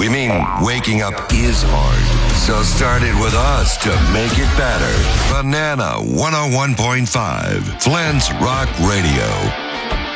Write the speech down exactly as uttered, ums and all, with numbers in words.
We mean waking up is hard. So start it with us to make it better. Banana one oh one point five, Flint's Rock Radio.